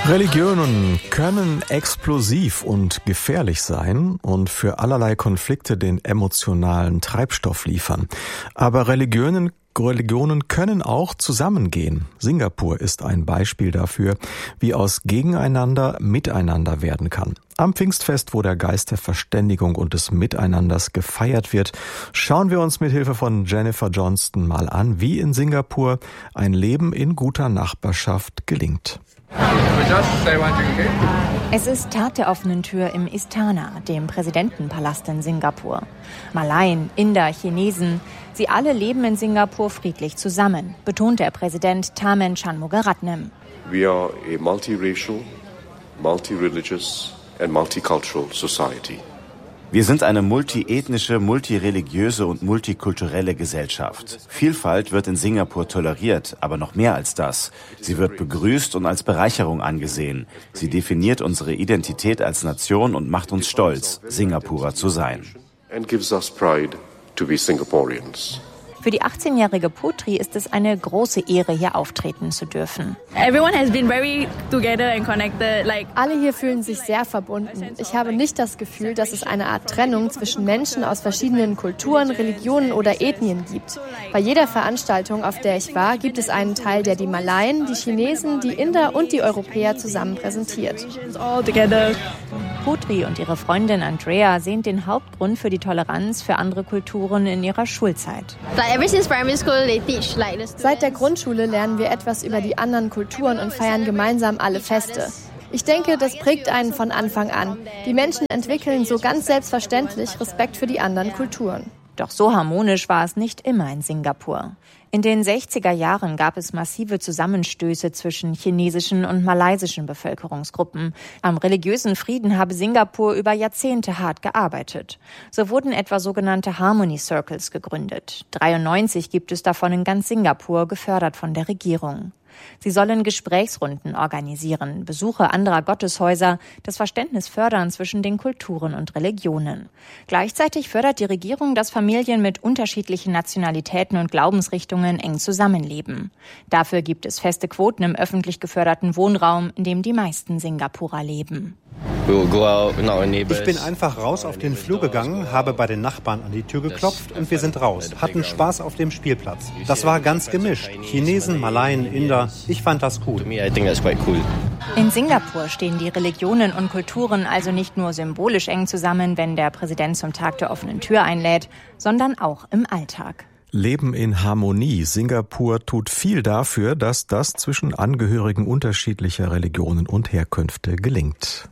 Religionen können explosiv und gefährlich sein und für allerlei Konflikte den emotionalen Treibstoff liefern. Aber Religionen können auch zusammengehen. Singapur ist ein Beispiel dafür, wie aus Gegeneinander Miteinander werden kann. Am Pfingstfest, wo der Geist der Verständigung und des Miteinanders gefeiert wird, schauen wir uns mit Hilfe von Jennifer Johnston mal an, wie in Singapur ein Leben in guter Nachbarschaft gelingt. Es ist Tag der offenen Tür im Istana, dem Präsidentenpalast in Singapur. Malaien, Inder, Chinesen, sie alle leben in Singapur friedlich zusammen, betont der Präsident Tharman Shanmugaratnam. We are a multiracial, multireligious and multicultural society. Wir sind eine multiethnische, multireligiöse und multikulturelle Gesellschaft. Vielfalt wird in Singapur toleriert, aber noch mehr als das. Sie wird begrüßt und als Bereicherung angesehen. Sie definiert unsere Identität als Nation und macht uns stolz, Singapurer zu sein. And gives us pride to be Singaporeans. Für die 18-jährige Putri ist es eine große Ehre, hier auftreten zu dürfen. Alle hier fühlen sich sehr verbunden. Ich habe nicht das Gefühl, dass es eine Art Trennung zwischen Menschen aus verschiedenen Kulturen, Religionen oder Ethnien gibt. Bei jeder Veranstaltung, auf der ich war, gibt es einen Teil, der die Malaien, die Chinesen, die Inder und die Europäer zusammen präsentiert. Putri und ihre Freundin Andrea sehen den Hauptgrund für die Toleranz für andere Kulturen in ihrer Schulzeit. Seit der Grundschule lernen wir etwas über die anderen Kulturen und feiern gemeinsam alle Feste. Ich denke, das prägt einen von Anfang an. Die Menschen entwickeln so ganz selbstverständlich Respekt für die anderen Kulturen. Doch so harmonisch war es nicht immer in Singapur. In den 60er Jahren gab es massive Zusammenstöße zwischen chinesischen und malaysischen Bevölkerungsgruppen. Am religiösen Frieden habe Singapur über Jahrzehnte hart gearbeitet. So wurden etwa sogenannte Harmony Circles gegründet. 93 gibt es davon in ganz Singapur, gefördert von der Regierung. Sie sollen Gesprächsrunden organisieren, Besuche anderer Gotteshäuser, das Verständnis fördern zwischen den Kulturen und Religionen. Gleichzeitig fördert die Regierung, dass Familien mit unterschiedlichen Nationalitäten und Glaubensrichtungen eng zusammenleben. Dafür gibt es feste Quoten im öffentlich geförderten Wohnraum, in dem die meisten Singapurer leben. Ich bin einfach raus auf den Flur gegangen, habe bei den Nachbarn an die Tür geklopft und wir sind raus, hatten Spaß auf dem Spielplatz. Das war ganz gemischt. Chinesen, Malaien, Inder. Ich fand das cool. In Singapur stehen die Religionen und Kulturen also nicht nur symbolisch eng zusammen, wenn der Präsident zum Tag der offenen Tür einlädt, sondern auch im Alltag. Leben in Harmonie. Singapur tut viel dafür, dass das zwischen Angehörigen unterschiedlicher Religionen und Herkünfte gelingt.